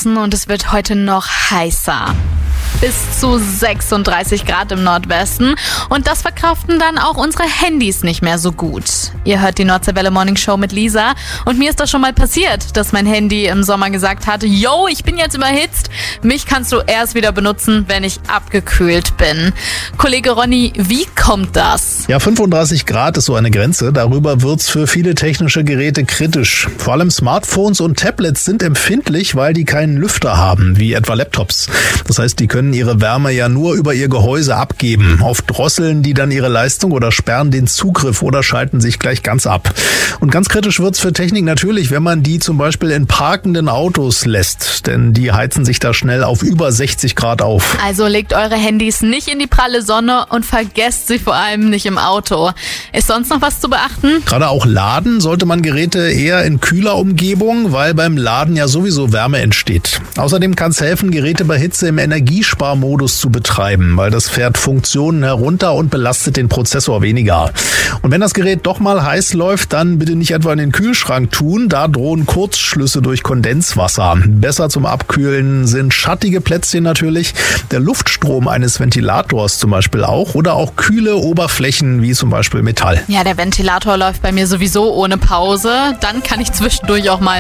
draußen und es wird heute noch heißer. Bis zu 36 Grad im Nordwesten und das verkraften dann auch unsere Handys nicht mehr so gut. Ihr hört die Nordseewelle Morning Show mit Lisa und mir ist das schon mal passiert, dass mein Handy im Sommer gesagt hatte, yo, ich bin jetzt überhitzt, mich kannst du erst wieder benutzen, wenn ich abgekühlt bin. Kollege Ronny, wie kommt das? Ja, 35 Grad ist so eine Grenze, darüber wird's für viele technische Geräte kritisch. Vor allem Smartphones und Tablets sind empfindlich, weil die keinen Lüfter haben, wie etwa Laptops. Das heißt, die können ihre Wärme ja nur über ihr Gehäuse abgeben. Oft drosseln die dann ihre Leistung oder sperren den Zugriff oder schalten sich gleich ganz ab. Und ganz kritisch wird's für Technik natürlich, wenn man die zum Beispiel in parkenden Autos lässt, denn die heizen sich da schnell auf über 60 Grad auf. Also legt eure Handys nicht in die pralle Sonne und vergesst sie vor allem nicht im Auto. Ist sonst noch was zu beachten? Gerade auch laden sollte man Geräte eher in kühler Umgebung, weil beim Laden ja sowieso Wärme entsteht. Außerdem kann es helfen, Geräte bei Hitze im Energiesparmodus zu betreiben, weil das fährt Funktionen herunter und belastet den Prozessor weniger. Und wenn das Gerät doch mal heiß läuft, dann bitte nicht etwa in den Kühlschrank tun, da drohen Kurzschlüsse durch Kondenswasser. Besser zum Abkühlen sind schattige Plätzchen natürlich, der Luftstrom eines Ventilators zum Beispiel auch oder auch kühle Oberflächen wie zum Beispiel Metall. Ja, der Ventilator läuft bei mir sowieso ohne Pause, dann kann ich zwischendurch auch mal